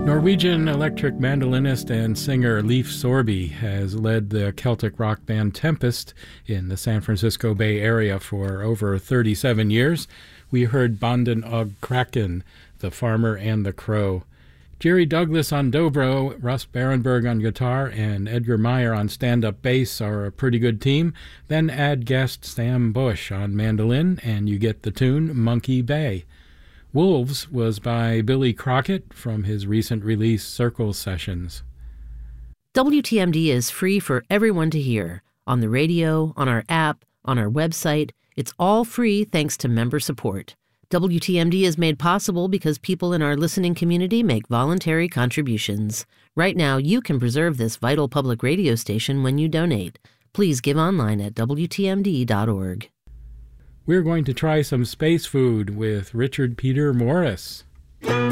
Norwegian electric mandolinist and singer Leif Sorby has led the Celtic rock band Tempest in the San Francisco Bay Area for over 37 years. We heard Bonden og Kraken, The Farmer and the Crow. Jerry Douglas on dobro, Russ Barenberg on guitar, and Edgar Meyer on stand-up bass are a pretty good team. Then add guest Sam Bush on mandolin, and you get the tune Monkey Bay. Wolves was by Billy Crockett from his recent release Circle Sessions. WTMD is free for everyone to hear. On the radio, on our app, on our website. It's all free thanks to member support. WTMD is made possible because people in our listening community make voluntary contributions. Right now, you can preserve this vital public radio station when you donate. Please give online at WTMD.org. We're going to try some space food with Richard Peter Morris.